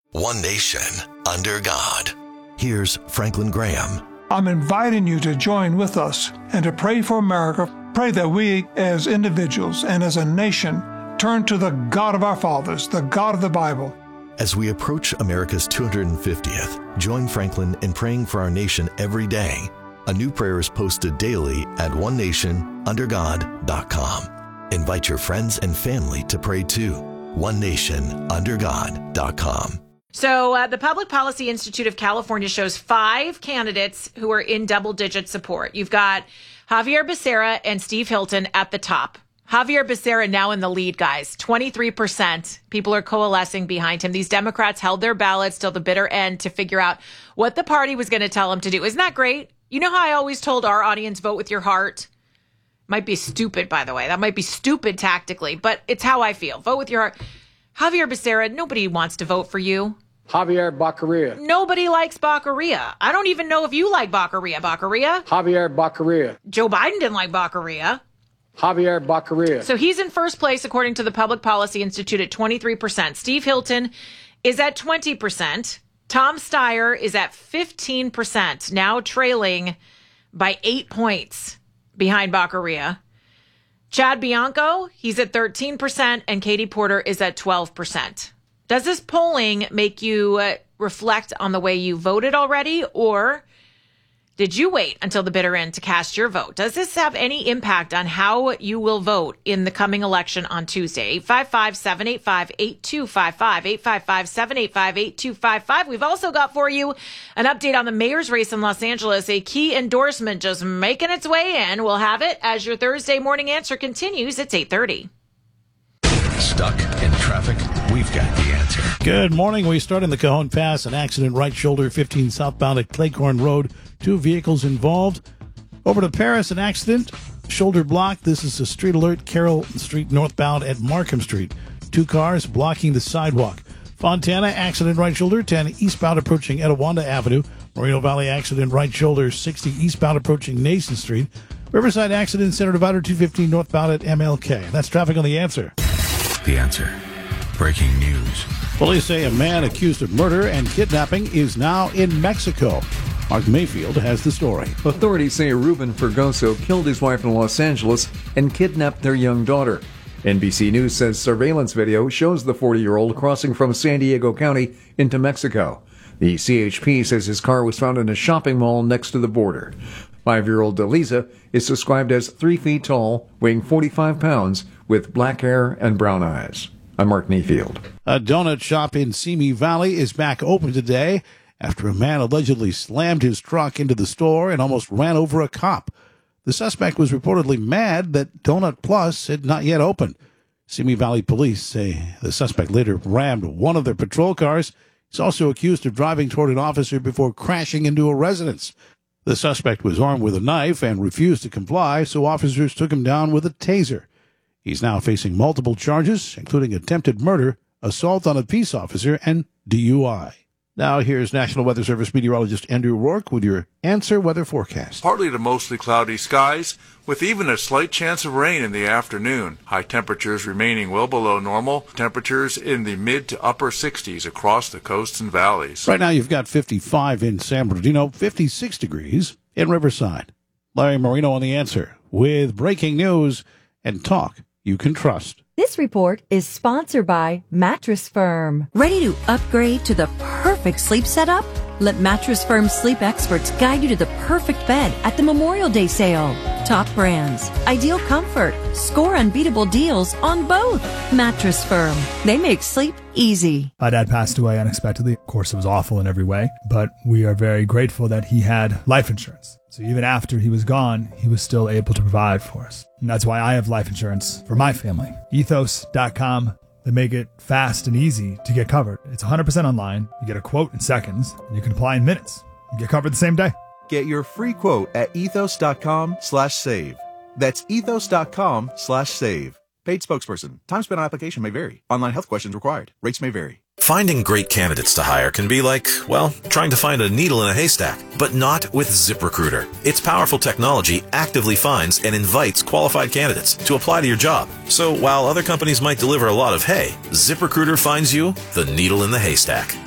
One nation, under God. Here's Franklin Graham. I'm inviting you to join with us and to pray for America. Pray that we, as individuals and as a nation, turn to the God of our fathers, the God of the Bible. As we approach America's 250th, join Franklin in praying for our nation every day. A new prayer is posted daily at onenationundergod.com. Invite your friends and family to pray too. onenationundergod.com. So the Public Policy Institute of California shows 5 candidates who are in double-digit support. You've got Javier Becerra and Steve Hilton at the top. Javier Becerra now in the lead, guys. 23%. People are coalescing behind him. These Democrats held their ballots till the bitter end to figure out what the party was going to tell them to do. Isn't that great? You know how I always told our audience, vote with your heart? Might be stupid, by the way. That might be stupid tactically, but it's how I feel. Vote with your heart. Javier Becerra, nobody wants to vote for you. Javier Baccaria. Nobody likes Baccaria. I don't even know if you like Baccaria. Baccaria? Javier Baccaria. Joe Biden didn't like Baccaria. Javier Baccaria. So he's in first place, according to the Public Policy Institute, at 23%. Steve Hilton is at 20%. Tom Steyer is at 15%, now trailing by 8 points behind Baccaria. Chad Bianco, he's at 13%, and Katie Porter is at 12%. Does this polling make you reflect on the way you voted already, or did you wait until the bitter end to cast your vote? Does this have any impact on how you will vote in the coming election on Tuesday? 855-785-8255, 855-785-8255. We've also got for you an update on the mayor's race in Los Angeles, a key endorsement just making its way in. We'll have it as your Thursday morning answer continues. It's 8:30. Stuck in traffic? We've got the answer. Good morning. We start in the Cajon Pass. An accident right shoulder, 15 southbound at Claycorn Road. 2 vehicles involved. Over to Paris, an accident. Shoulder block. This is a street alert. Carroll Street northbound at Markham Street. 2 cars blocking the sidewalk. Fontana, accident right shoulder, 10 eastbound approaching Etiwanda Avenue. Moreno Valley, accident right shoulder, 60 eastbound approaching Nason Street. Riverside, accident center divider, 215 northbound at MLK. That's traffic on The Answer. The Answer. Breaking news. Police say a man accused of murder and kidnapping is now in Mexico. Mark Mayfield has the story. Authorities say Ruben Fergoso killed his wife in Los Angeles and kidnapped their young daughter. NBC News says surveillance video shows the 40-year-old crossing from San Diego County into Mexico. The CHP says his car was found in a shopping mall next to the border. 5-year-old Eliza is described as 3 feet tall, weighing 45 pounds, with black hair and brown eyes. I'm Mark Mayfield. A donut shop in Simi Valley is back open today after a man allegedly slammed his truck into the store and almost ran over a cop. The suspect was reportedly mad that Donut Plus had not yet opened. Simi Valley police say the suspect later rammed one of their patrol cars. He's also accused of driving toward an officer before crashing into a residence. The suspect was armed with a knife and refused to comply, so officers took him down with a taser. He's now facing multiple charges, including attempted murder, assault on a peace officer, and DUI. Now here's National Weather Service meteorologist Andrew Rourke with your Answer Weather Forecast. Partly to mostly cloudy skies, with even a slight chance of rain in the afternoon. High temperatures remaining well below normal. Temperatures in the mid to upper 60s across the coasts and valleys. Right now you've got 55 in San Bernardino, 56 degrees in Riverside. Larry Marino on The Answer with breaking news and talk you can trust. This report is sponsored by Mattress Firm. Ready to upgrade to the perfect sleep setup? Let Mattress Firm sleep experts guide you to the perfect bed at the Memorial Day sale. Top brands, ideal comfort, score unbeatable deals on both. Mattress Firm. They make sleep easy. My dad passed away unexpectedly. Of course, it was awful in every way, but we are very grateful that he had life insurance. So even after he was gone, he was still able to provide for us. And that's why I have life insurance for my family. Ethos.com. They make it fast and easy to get covered. It's 100% online. You get a quote in seconds, and you can apply in minutes. You get covered the same day. Get your free quote at ethos.com/save. That's ethos.com/save. Paid spokesperson. Time spent on application may vary. Online health questions required. Rates may vary. Finding great candidates to hire can be like, well, trying to find a needle in a haystack, but not with ZipRecruiter. Its powerful technology actively finds and invites qualified candidates to apply to your job. So while other companies might deliver a lot of hay, ZipRecruiter finds you the needle in the haystack.